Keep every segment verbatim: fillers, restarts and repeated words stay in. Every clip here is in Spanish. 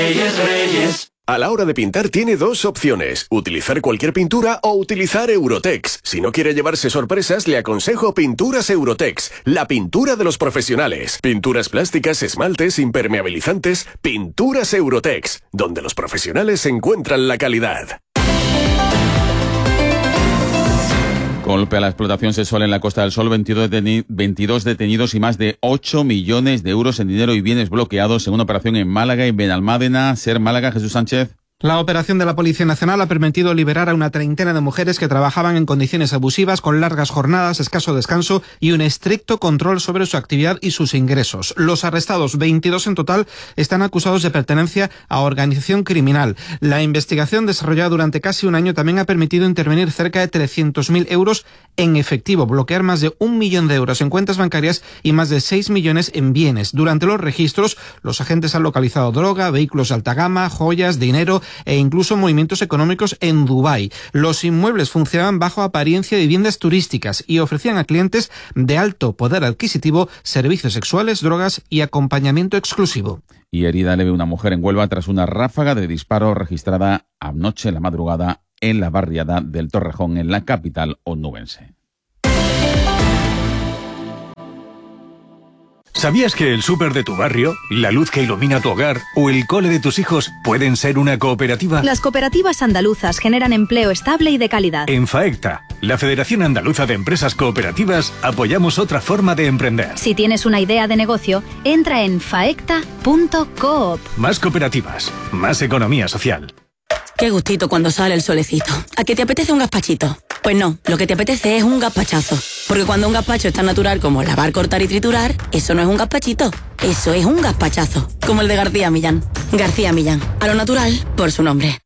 Reyes, Reyes. A la hora de pintar tiene dos opciones, utilizar cualquier pintura o utilizar Eurotex. Si no quiere llevarse sorpresas, le aconsejo Pinturas Eurotex, la pintura de los profesionales. Pinturas plásticas, esmaltes, impermeabilizantes, Pinturas Eurotex, donde los profesionales encuentran la calidad. Golpe a la explotación sexual en la Costa del Sol, veintidós, deteni- veintidós detenidos y más de ocho millones de euros en dinero y bienes bloqueados en una operación en Málaga y Benalmádena. Ser Málaga, Jesús Sánchez. La operación de la Policía Nacional ha permitido liberar a una treintena de mujeres que trabajaban en condiciones abusivas, con largas jornadas, escaso descanso y un estricto control sobre su actividad y sus ingresos. Los arrestados, veintidós en total, están acusados de pertenencia a organización criminal. La investigación desarrollada durante casi un año también ha permitido intervenir cerca de trescientos mil euros en efectivo, bloquear más de un millón de euros en cuentas bancarias y más de seis millones en bienes. Durante los registros, los agentes han localizado droga, vehículos de alta gama, joyas, dinero e incluso movimientos económicos en Dubái. Los inmuebles funcionaban bajo apariencia de viviendas turísticas y ofrecían a clientes de alto poder adquisitivo servicios sexuales, drogas y acompañamiento exclusivo. Y herida leve una mujer en Huelva tras una ráfaga de disparo registrada anoche en la madrugada en la barriada del Torrejón, en la capital onubense. ¿Sabías que el súper de tu barrio, la luz que ilumina tu hogar o el cole de tus hijos pueden ser una cooperativa? Las cooperativas andaluzas generan empleo estable y de calidad. En FAECTA, la Federación Andaluza de Empresas Cooperativas, apoyamos otra forma de emprender. Si tienes una idea de negocio, entra en faecta punto coop. Más cooperativas, más economía social. Qué gustito cuando sale el solecito. ¿A que te apetece un gazpachito? Pues no, lo que te apetece es un gazpachazo. Porque cuando un gazpacho es tan natural como lavar, cortar y triturar, eso no es un gazpachito, eso es un gazpachazo. Como el de García Millán. García Millán, a lo natural, por su nombre.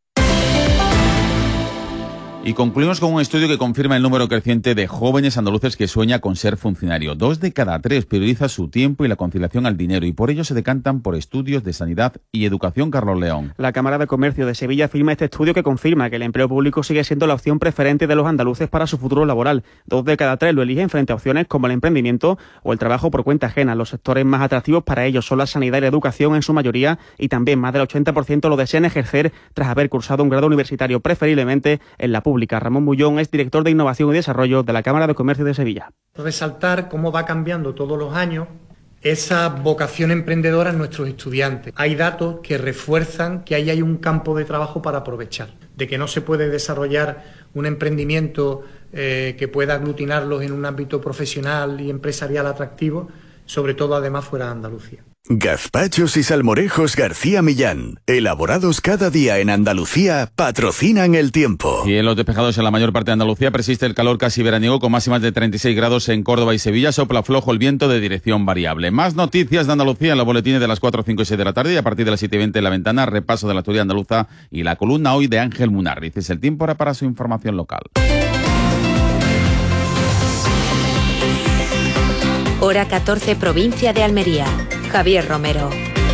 Y concluimos con un estudio que confirma el número creciente de jóvenes andaluces que sueña con ser funcionario. Dos de cada tres prioriza su tiempo y la conciliación al dinero, y por ello se decantan por estudios de sanidad y educación. Carlos León. La Cámara de Comercio de Sevilla firma este estudio que confirma que el empleo público sigue siendo la opción preferente de los andaluces para su futuro laboral. Dos de cada tres lo eligen frente a opciones como el emprendimiento o el trabajo por cuenta ajena. Los sectores más atractivos para ellos son la sanidad y la educación en su mayoría, y también más del ochenta por ciento lo desean ejercer tras haber cursado un grado universitario, preferiblemente en la pública. Ramón Mullón es director de Innovación y Desarrollo de la Cámara de Comercio de Sevilla. Resaltar cómo va cambiando todos los años esa vocación emprendedora en nuestros estudiantes. Hay datos que refuerzan que ahí hay un campo de trabajo para aprovechar, de que no se puede desarrollar un emprendimiento eh, que pueda aglutinarlos en un ámbito profesional y empresarial atractivo, sobre todo además fuera de Andalucía. Gazpachos y salmorejos García Millán, elaborados cada día en Andalucía, patrocinan el tiempo. Cielos despejados en la mayor parte de Andalucía, persiste el calor casi veraniego con máximas de treinta y seis grados en Córdoba y Sevilla, sopla flojo el viento de dirección variable. Más noticias de Andalucía en los boletines de las cuatro, cinco y seis de la tarde, y a partir de las siete y veinte en La Ventana, repaso de la actualidad andaluza y la columna hoy de Ángel Munarriz. Es el tiempo ahora para su información local. Hora catorce, provincia de Almería. Javier Romero.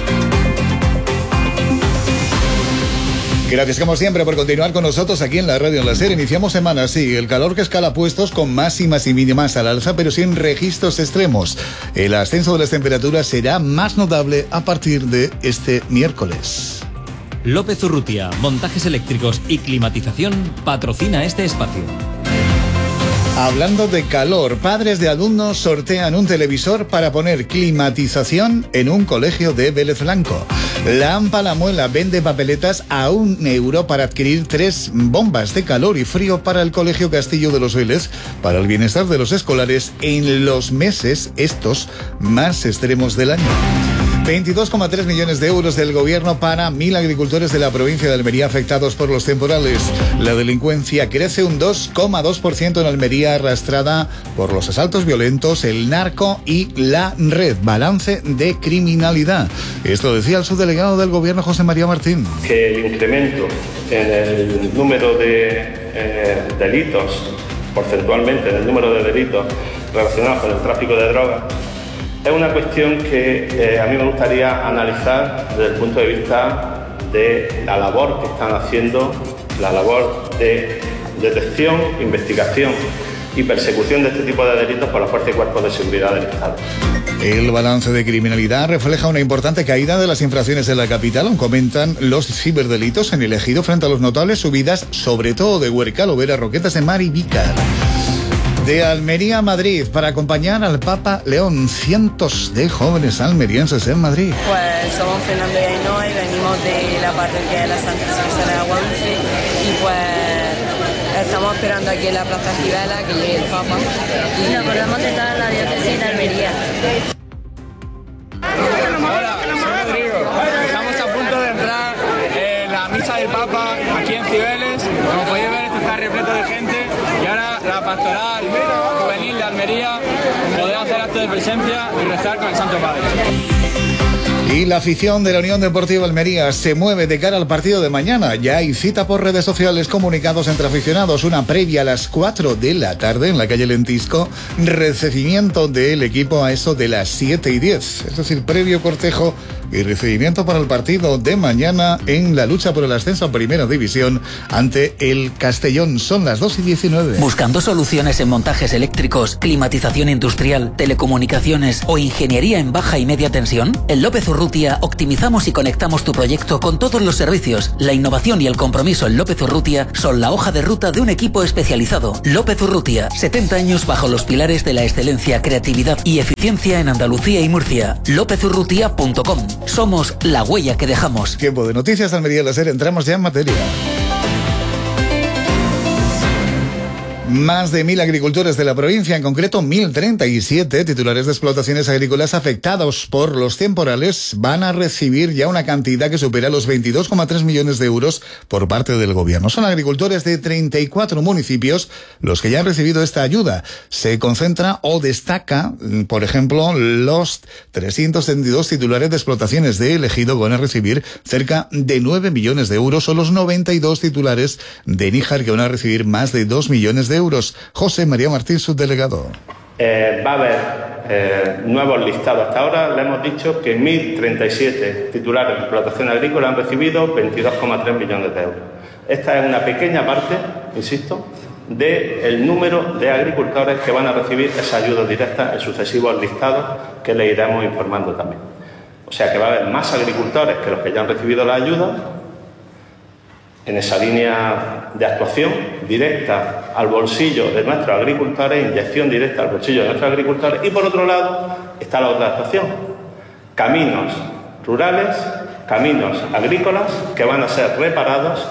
Gracias como siempre por continuar con nosotros aquí en la Radio en la Ser. Iniciamos semana, sí, el calor que escala puestos con máximas y mínimas al alza, pero sin registros extremos. El ascenso de las temperaturas será más notable a partir de este miércoles. López Urrutia, montajes eléctricos y climatización, patrocina este espacio. Hablando de calor, padres de alumnos sortean un televisor para poner climatización en un colegio de Vélez Blanco. La AMPA La Muela vende papeletas a un euro para adquirir tres bombas de calor y frío para el Colegio Castillo de los Vélez, para el bienestar de los escolares en los meses estos más extremos del año. veintidós coma tres millones de euros del gobierno para mil agricultores de la provincia de Almería afectados por los temporales. La delincuencia crece un dos coma dos por ciento en Almería, arrastrada por los asaltos violentos, el narco y la red. Balance de criminalidad. Esto decía el subdelegado del gobierno, José María Martín. Que el incremento en el número de eh, delitos, porcentualmente en el número de delitos relacionados con el tráfico de drogas, es una cuestión que eh, a mí me gustaría analizar desde el punto de vista de la labor que están haciendo, la labor de detección, investigación y persecución de este tipo de delitos por las fuerzas y cuerpos de seguridad del Estado. El balance de criminalidad refleja una importante caída de las infracciones en la capital, aún comentan los ciberdelitos en el Ejido frente a los notables subidas, sobre todo de Huercal, Vera, Roquetas de Mar y Vícar. De Almería a Madrid, para acompañar al Papa León, cientos de jóvenes almerienses en Madrid. Pues somos Fernando y Ainhoa y venimos de la parroquia de la Santísima de Aguance y pues estamos esperando aquí en la Plaza Cibela que llegue el Papa y nos acordamos de toda la diócesis de Almería. Hola, soy Rodrigo. Estamos a punto de entrar en la misa del Papa aquí en Cibeles. Como podéis ver, esto está repleto de gente y ahora la pastoral juvenil de Almería podrá hacer acto de presencia y rezar con el Santo Padre. Y la afición de la Unión Deportiva Almería se mueve de cara al partido de mañana. Ya hay cita por redes sociales, comunicados entre aficionados, una previa a las cuatro de la tarde en la calle Lentisco, recibimiento del equipo a eso de las siete y diez, es decir, previo cortejo y recibimiento para el partido de mañana en la lucha por el ascenso a Primera División ante el Castellón. Son las dos y diecinueve. ¿Buscando soluciones en montajes eléctricos, climatización industrial, telecomunicaciones o ingeniería en baja y media tensión? En López Urrutia optimizamos y conectamos tu proyecto con todos los servicios. La innovación y el compromiso en López Urrutia son la hoja de ruta de un equipo especializado. López Urrutia, setenta años bajo los pilares de la excelencia, creatividad y eficiencia en Andalucía y Murcia. lópez urrutia punto com. Somos la huella que dejamos. Tiempo de noticias de Almería Láser, entramos ya en materia. Más de mil agricultores de la provincia, en concreto mil treinta y siete titulares de explotaciones agrícolas afectados por los temporales, van a recibir ya una cantidad que supera los veintidós coma tres millones de euros por parte del gobierno. Son agricultores de treinta y cuatro municipios los que ya han recibido esta ayuda. Se concentra o destaca, por ejemplo, los trescientos setenta y dos titulares de explotaciones de El Ejido, que van a recibir cerca de nueve millones de euros, o los noventa y dos titulares de Níjar, que van a recibir más de dos millones de euros. euros. José María Martín, subdelegado. Eh, va a haber eh, nuevos listados. Hasta ahora le hemos dicho que mil treinta y siete titulares de explotación agrícola han recibido veintidós coma tres millones de euros. Esta es una pequeña parte, insisto, del número de agricultores que van a recibir esa ayuda directa en sucesivos listados que le iremos informando también. O sea que va a haber más agricultores que los que ya han recibido la ayuda, en esa línea de actuación directa al bolsillo de nuestros agricultores, inyección directa al bolsillo de nuestros agricultores, y por otro lado está la otra actuación, caminos rurales, caminos agrícolas que van a ser reparados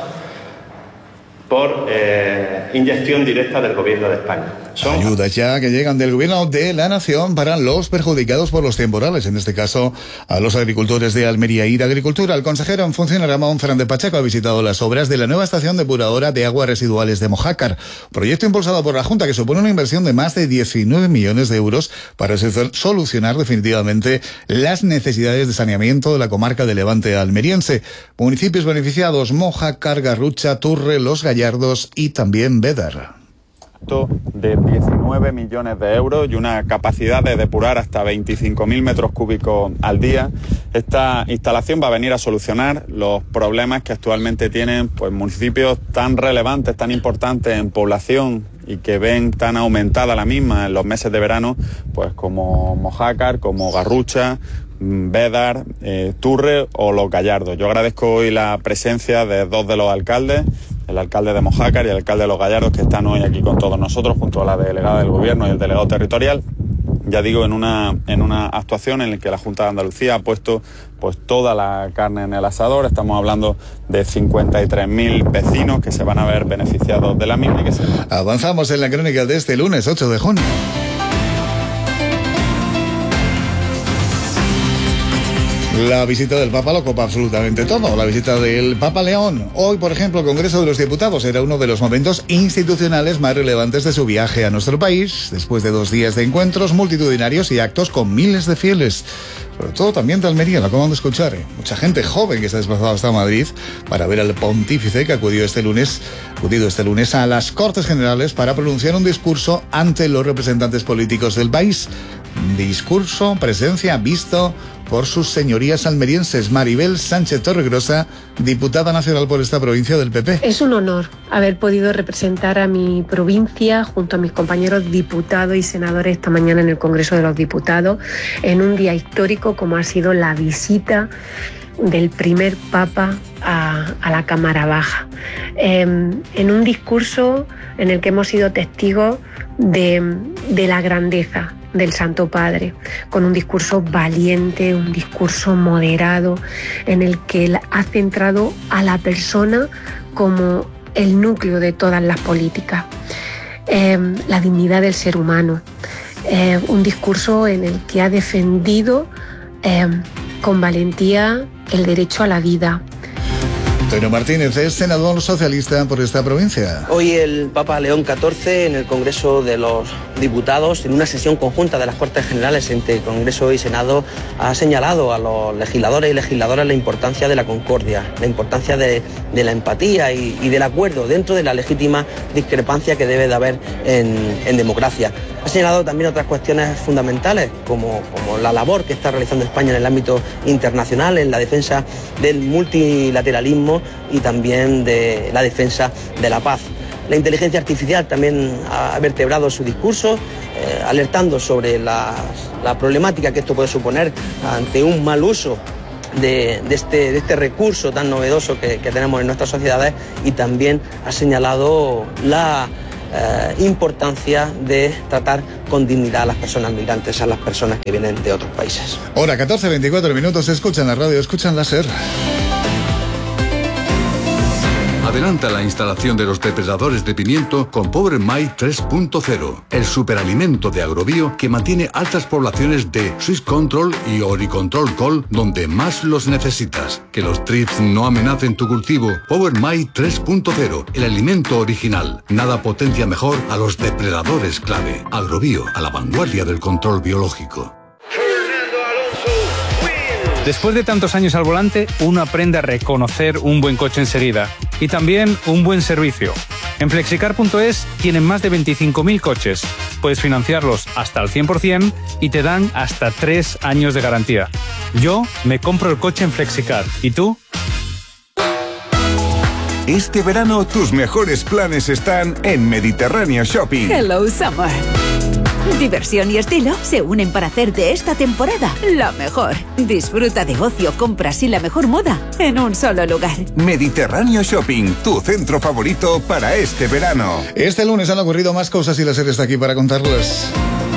por eh, inyección directa del Gobierno de España. Son ayudas ya que llegan del Gobierno de la Nación para los perjudicados por los temporales, en este caso a los agricultores de Almería y de Agricultura. El consejero en funciones, Ramón Fernández Pacheco, ha visitado las obras de la nueva estación depuradora de aguas residuales de Mojácar, proyecto impulsado por la Junta que supone una inversión de más de diecinueve millones de euros para solucionar definitivamente las necesidades de saneamiento de la comarca de Levante almeriense. Municipios beneficiados: Mojácar, Garrucha, Turre, Los Gallardos y también Bédar. De diecinueve millones de euros y una capacidad de depurar hasta veinticinco mil metros cúbicos al día. Esta instalación va a venir a solucionar los problemas que actualmente tienen pues municipios tan relevantes, tan importantes en población y que ven tan aumentada la misma en los meses de verano, pues como Mojácar, como Garrucha, Bédar, eh, Turre o Los Gallardos. Yo agradezco hoy la presencia de dos de los alcaldes, el alcalde de Mojácar y el alcalde de Los Gallardos, que están hoy aquí con todos nosotros, junto a la delegada del Gobierno y el delegado territorial. Ya digo, en una en una actuación en la que la Junta de Andalucía ha puesto pues toda la carne en el asador. Estamos hablando de cincuenta y tres mil vecinos que se van a ver beneficiados de la misma. Y que se... Avanzamos en la crónica de este lunes ocho de junio. La visita del Papa lo copa absolutamente todo. La visita del Papa León. Hoy, por ejemplo, el Congreso de los Diputados era uno de los momentos institucionales más relevantes de su viaje a nuestro país, después de dos días de encuentros multitudinarios y actos con miles de fieles. Sobre todo también de Almería, lo acabamos de escuchar. ¿eh? Mucha gente joven que se ha desplazado hasta Madrid para ver al pontífice que acudió este lunes, acudido este lunes a las Cortes Generales para pronunciar un discurso ante los representantes políticos del país. Discurso, presencia, visto por sus señorías almerienses. Maribel Sánchez Torregrosa, diputada nacional por esta provincia del P P. Es un honor haber podido representar a mi provincia junto a mis compañeros diputados y senadores esta mañana en el Congreso de los Diputados, en un día histórico como ha sido la visita del primer Papa a, a la Cámara Baja, eh, en un discurso en el que hemos sido testigos de, de la grandeza del Santo Padre, con un discurso valiente, un discurso moderado, en el que él ha centrado a la persona como el núcleo de todas las políticas, eh, la dignidad del ser humano, eh, un discurso en el que ha defendido eh, con valentía el derecho a la vida. Antonio Martínez es senador socialista por esta provincia. Hoy el Papa León catorce en el Congreso de los Diputados, en una sesión conjunta de las Cortes Generales entre Congreso y Senado, ha señalado a los legisladores y legisladoras la importancia de la concordia, la importancia de, de la empatía y, y del acuerdo dentro de la legítima discrepancia que debe de haber en, en democracia. Ha señalado también otras cuestiones fundamentales, como, como la labor que está realizando España en el ámbito internacional, en la defensa del multilateralismo y también de la defensa de la paz. La inteligencia artificial también ha vertebrado su discurso, eh, alertando sobre la, la problemática que esto puede suponer ante un mal uso de, de, este, de este recurso tan novedoso que, que tenemos en nuestras sociedades, y también ha señalado la eh, importancia de tratar con dignidad a las personas migrantes, a las personas que vienen de otros países. Hora catorce, veinticuatro minutos, escuchan la radio, escuchan la SER. Adelanta la instalación de los depredadores de pimiento con Power My tres punto cero, el superalimento de Agrobio que mantiene altas poblaciones de Swiss Control y Oricontrol Col donde más los necesitas. Que los trips no amenacen tu cultivo. Power My tres punto cero, el alimento original. Nada potencia mejor a los depredadores clave. Agrobio, a la vanguardia del control biológico. Después de tantos años al volante, uno aprende a reconocer un buen coche enseguida y también un buen servicio. En flexicar punto es tienen más de veinticinco mil coches. Puedes financiarlos hasta el cien por ciento y te dan hasta tres años de garantía. Yo me compro el coche en Flexicar. ¿Y tú? Este verano tus mejores planes están en Mediterráneo Shopping. Hello Summer. Diversión y estilo se unen para hacer de esta temporada la mejor. Disfruta de ocio, compras y la mejor moda en un solo lugar. Mediterráneo Shopping, tu centro favorito para este verano. Este lunes han ocurrido más cosas y la SER está aquí para contarlas.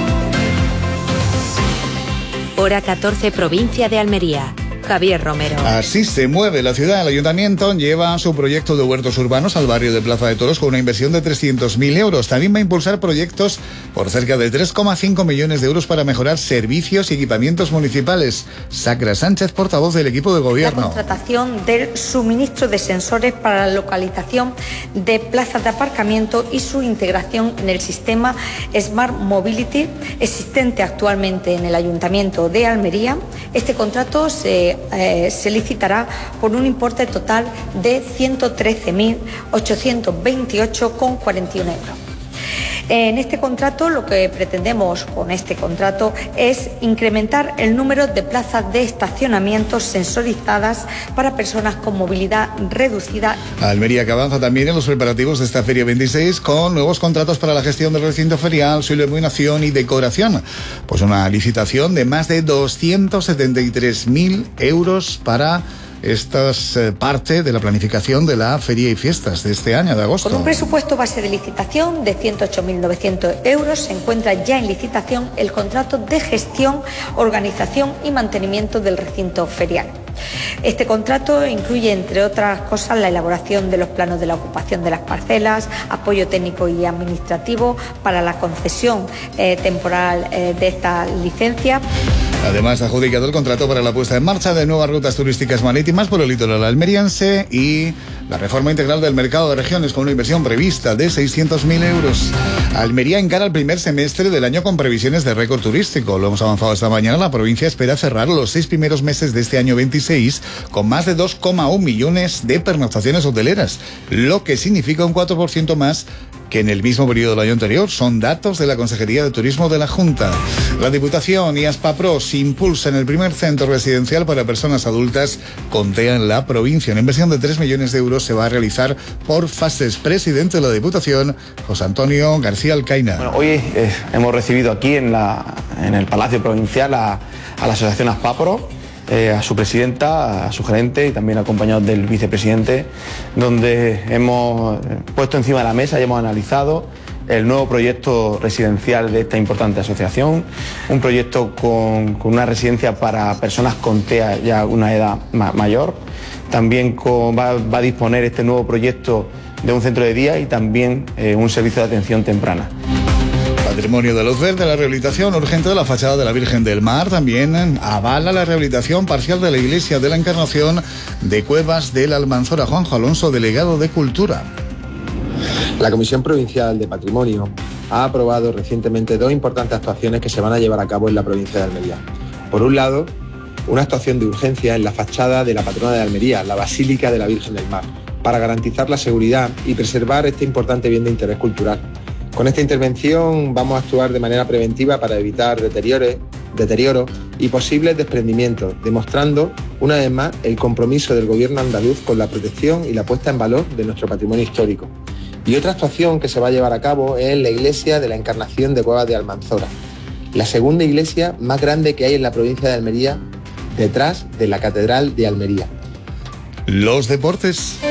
Hora catorce, provincia de Almería. Javier Romero. Así se mueve la ciudad. El ayuntamiento lleva su proyecto de huertos urbanos al barrio de Plaza de Toros con una inversión de trescientos mil euros. También va a impulsar proyectos por cerca de tres coma cinco millones de euros para mejorar servicios y equipamientos municipales. Sacra Sánchez, portavoz del equipo de gobierno. La contratación del suministro de sensores para la localización de plazas de aparcamiento y su integración en el sistema Smart Mobility existente actualmente en el ayuntamiento de Almería. Este contrato se Eh, se licitará por un importe total de ciento trece mil ochocientos veintiocho coma cuarenta y uno euros. En este contrato, lo que pretendemos con este contrato es incrementar el número de plazas de estacionamiento sensorizadas para personas con movilidad reducida. Almería que avanza también en los preparativos de esta Feria veintiséis con nuevos contratos para la gestión del recinto ferial, su iluminación y decoración. Pues una licitación de más de doscientos setenta y tres mil euros para... Esta es eh, parte de la planificación de la Feria y Fiestas de este año, de agosto. Con un presupuesto base de licitación de ciento ocho mil novecientos euros, se encuentra ya en licitación el contrato de gestión, organización y mantenimiento del recinto ferial. Este contrato incluye, entre otras cosas, la elaboración de los planos de la ocupación de las parcelas, apoyo técnico y administrativo para la concesión eh, temporal eh, de esta licencia. Además, ha adjudicado el contrato para la puesta en marcha de nuevas rutas turísticas marítimas por el litoral almeriense y la reforma integral del mercado de regiones con una inversión prevista de seiscientos mil euros. Almería encara el primer semestre del año con previsiones de récord turístico. Lo hemos avanzado esta mañana. La provincia espera cerrar los seis primeros meses de este año veintiséis con más de dos coma uno millones de pernoctaciones hoteleras, lo que significa un cuatro por ciento más que en el mismo periodo del año anterior. Son datos de la Consejería de Turismo de la Junta. La Diputación y Aspapros impulsan el primer centro residencial para personas adultas con TEA en la provincia. Una inversión de tres millones de euros se va a realizar por fases. Presidente de la Diputación, José Antonio García Alcaina. Bueno, hoy eh, hemos recibido aquí en, la, en el Palacio Provincial a, a la Asociación Aspapros, eh, a su presidenta, a su gerente y también acompañados del vicepresidente, donde hemos puesto encima de la mesa y hemos analizado el nuevo proyecto residencial de esta importante asociación, un proyecto con, con una residencia para personas con TEA ya una edad ma mayor. También con, va, va a disponer este nuevo proyecto de un centro de día y también eh, un servicio de atención temprana. Patrimonio de Luz Verde, la rehabilitación urgente de la fachada de la Virgen del Mar. También avala la rehabilitación parcial de la Iglesia de la Encarnación de Cuevas de la Almanzora. Juanjo Alonso, delegado de Cultura. La Comisión Provincial de Patrimonio ha aprobado recientemente dos importantes actuaciones que se van a llevar a cabo en la provincia de Almería. Por un lado, una actuación de urgencia en la fachada de la patrona de Almería, la Basílica de la Virgen del Mar, para garantizar la seguridad y preservar este importante bien de interés cultural. Con esta intervención vamos a actuar de manera preventiva para evitar deteriores, deterioro y posibles desprendimientos, demostrando una vez más el compromiso del Gobierno andaluz con la protección y la puesta en valor de nuestro patrimonio histórico. Y otra actuación que se va a llevar a cabo es en la Iglesia de la Encarnación de Cuevas de Almanzora, la segunda iglesia más grande que hay en la provincia de Almería, detrás de la Catedral de Almería. Los deportes.